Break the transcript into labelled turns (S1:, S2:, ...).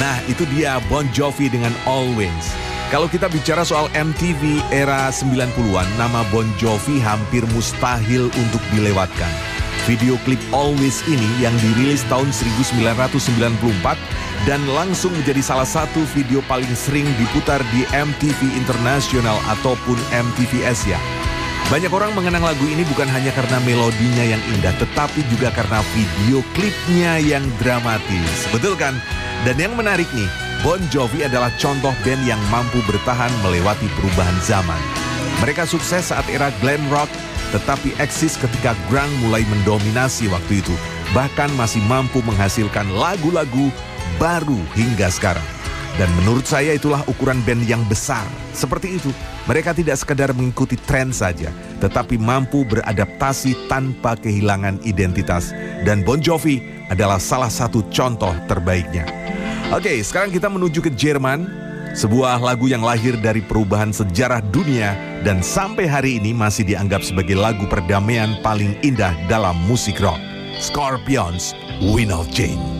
S1: Nah, itu dia Bon Jovi dengan Always. Kalau kita bicara soal MTV era 90-an, nama Bon Jovi hampir mustahil untuk dilewatkan. Video klip Always ini yang dirilis tahun 1994 dan langsung menjadi salah satu video paling sering diputar di MTV International ataupun MTV Asia. Banyak orang mengenang lagu ini bukan hanya karena melodinya yang indah, tetapi juga karena video klipnya yang dramatis. Betul kan? Dan yang menarik nih, Bon Jovi adalah contoh band yang mampu bertahan melewati perubahan zaman. Mereka sukses saat era glam rock, tetapi eksis ketika grunge mulai mendominasi waktu itu. Bahkan masih mampu menghasilkan lagu-lagu baru hingga sekarang. Dan menurut saya itulah ukuran band yang besar. Seperti itu, mereka tidak sekadar mengikuti tren saja, tetapi mampu beradaptasi tanpa kehilangan identitas. Dan Bon Jovi adalah salah satu contoh terbaiknya. Oke, sekarang kita menuju ke Jerman. Sebuah lagu yang lahir dari perubahan sejarah dunia dan sampai hari ini masih dianggap sebagai lagu perdamaian paling indah dalam musik rock. Scorpions, Wind of Change.